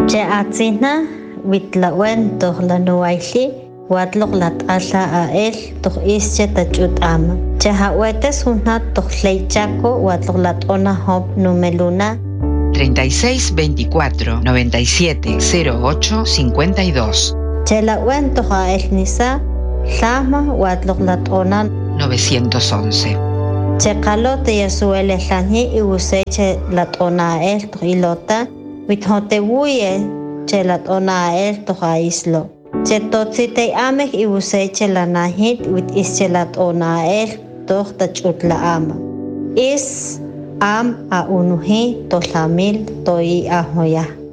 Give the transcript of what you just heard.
Che atzina witlawen toh la nuaili watlok lat ala ael toh ische tachut ama. Che hawetes una toh leichaco watlok lat ona hop numeluna 36 24 97 08 52. Che la wen toh ael nisa llama watlok lat ona 911. Che kalote yasuele lani y useche lat ona ael toh ilota withote wuye che lat ona ael toh aislo. Che totsite amek y useche la nahit wit ische lat ona ael toh tachut la ama. Is am a unuhi to lamil toi ahoya.